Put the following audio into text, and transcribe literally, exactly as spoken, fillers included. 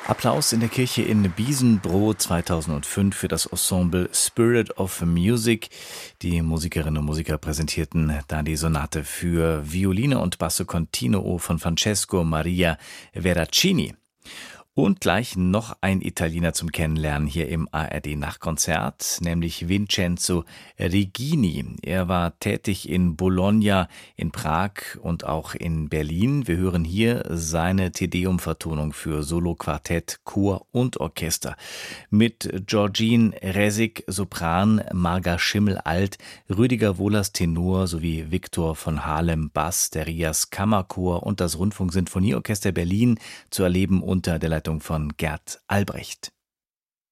Applaus in der Kirche in Biesenbrohl zweitausendfünf für das Ensemble Spirit of Music. Die Musikerinnen und Musiker präsentierten da die Sonate für Violine und Basso Continuo von Francesco Maria Veracini. Und gleich noch ein Italiener zum Kennenlernen hier im A R D-Nachtkonzert, nämlich Vincenzo Rigini. Er war tätig in Bologna, in Prag und auch in Berlin. Wir hören hier seine Te-Deum-Vertonung für Solo, Quartett, Chor und Orchester. Mit Georgine Resig, Sopran, Marga Schimmel-Alt, Rüdiger Wohlers, Tenor sowie Viktor von Halem, Bass, der Rias Kammerchor und das Rundfunksinfonieorchester Berlin zu erleben unter der Leitung von Gerd Albrecht.